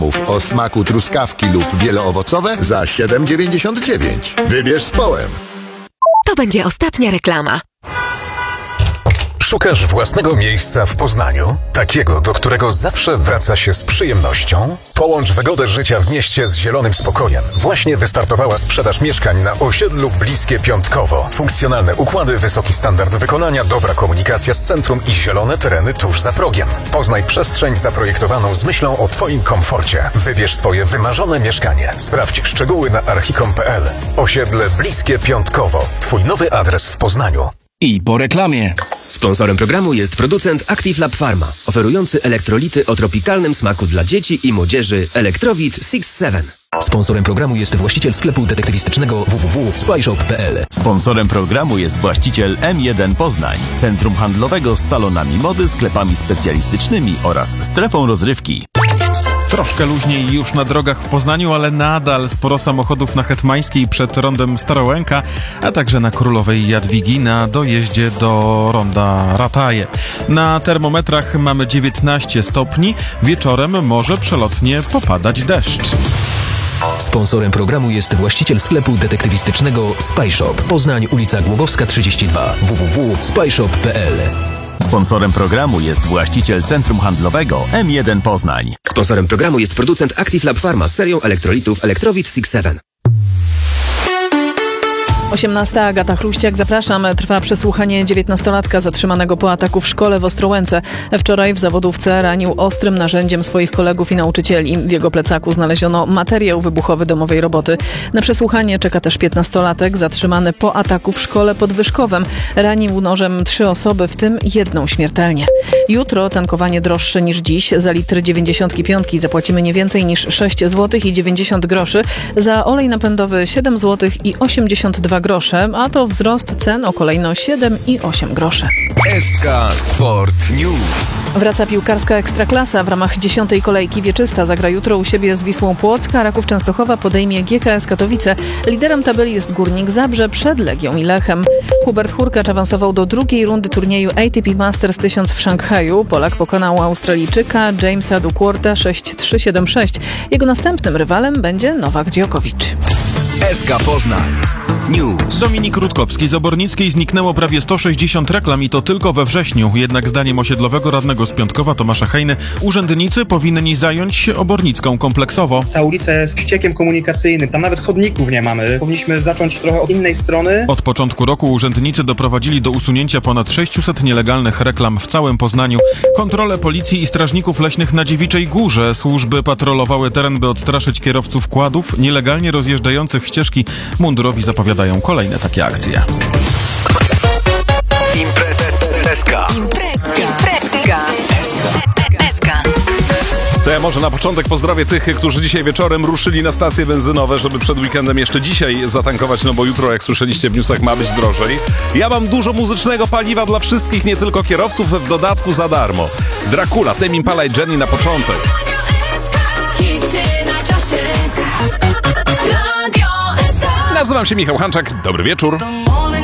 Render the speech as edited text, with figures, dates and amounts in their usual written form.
o smaku truskawki lub wieloowocowe za 7,99. Wybierz z Połem. To będzie ostatnia reklama. Szukasz własnego miejsca w Poznaniu? Takiego, do którego zawsze wraca się z przyjemnością? Połącz wygodę życia w mieście z zielonym spokojem. Właśnie wystartowała sprzedaż mieszkań na osiedlu Bliskie Piątkowo. Funkcjonalne układy, wysoki standard wykonania, dobra komunikacja z centrum i zielone tereny tuż za progiem. Poznaj przestrzeń zaprojektowaną z myślą o Twoim komforcie. Wybierz swoje wymarzone mieszkanie. Sprawdź szczegóły na archicom.pl. Osiedle Bliskie Piątkowo. Twój nowy adres w Poznaniu. I po reklamie. Sponsorem programu jest producent Active Lab Pharma, oferujący elektrolity o tropikalnym smaku dla dzieci i młodzieży Electrowit 6-7. Sponsorem programu jest właściciel sklepu detektywistycznego www.spyshop.pl. Sponsorem programu jest właściciel M1 Poznań, centrum handlowego z salonami mody, sklepami specjalistycznymi oraz strefą rozrywki. Troszkę luźniej już na drogach w Poznaniu, ale nadal sporo samochodów na Hetmańskiej przed rondem Starołęka, a także na Królowej Jadwigi na dojeździe do ronda Rataje. Na termometrach mamy 19 stopni, wieczorem może przelotnie popadać deszcz. Sponsorem programu jest właściciel sklepu detektywistycznego Spyshop. Poznań, ulica Głogowska 32. www.spyshop.pl. Sponsorem programu jest właściciel centrum handlowego M1 Poznań. Sponsorem programu jest producent Active Lab Pharma z serią elektrolitów Electrowit 6-7. 18. Agata Chruściak, zapraszam. Trwa przesłuchanie 19-latka zatrzymanego po ataku w szkole w Ostrołęce. Wczoraj w zawodówce ranił ostrym narzędziem swoich kolegów i nauczycieli. W jego plecaku znaleziono materiał wybuchowy domowej roboty. Na przesłuchanie czeka też 15-latek zatrzymany po ataku w szkole pod Wyszkowem. Ranił nożem 3 osoby, w tym 1 śmiertelnie. Jutro tankowanie droższe niż dziś. Za litr 95 zapłacimy nie więcej niż 6 zł i 90 groszy. Za olej napędowy 7 zł i 82 grosze, a to wzrost cen o kolejno 7 i 8 groszy. SK Sport News. Wraca piłkarska Ekstraklasa. W ramach 10. kolejki Wieczysta zagra jutro u siebie z Wisłą Płock, a Raków Częstochowa podejmie GKS Katowice. Liderem tabeli jest Górnik Zabrze przed Legią i Lechem. Hubert Hurkacz awansował do drugiej rundy turnieju ATP Masters 1000 w Szanghaju. Polak pokonał Australijczyka Jamesa Ducourta 6-3-7-6. Jego następnym rywalem będzie Nowak Djokovic. SK Poznań News. Dominik Rutkowski. Z Obornickiej zniknęło prawie 160 reklam i to tylko we wrześniu. Jednak zdaniem osiedlowego radnego z Piątkowa Tomasza Hejny urzędnicy powinni zająć się Obornicką kompleksowo. Ta ulica jest ściekiem komunikacyjnym, tam nawet chodników nie mamy. Powinniśmy zacząć trochę od innej strony. Od początku roku urzędnicy doprowadzili do usunięcia ponad 600 nielegalnych reklam w całym Poznaniu. Kontrole policji i strażników leśnych na Dziewiczej Górze. Służby patrolowały teren, by odstraszyć kierowców kładów nielegalnie rozjeżdżających ścieżki. Mundurowi zapowiadają kolejne takie akcje. Imprezka. To ja może na początek pozdrowię tych, którzy dzisiaj wieczorem ruszyli na stacje benzynowe, żeby przed weekendem jeszcze dzisiaj zatankować, no bo jutro, jak słyszeliście w newsach, ma być drożej. Ja mam dużo muzycznego paliwa dla wszystkich, nie tylko kierowców, w dodatku za darmo. Dracula, Tame Impala i Jenny na początek. Nazywam się Michał Hanczak, dobry wieczór.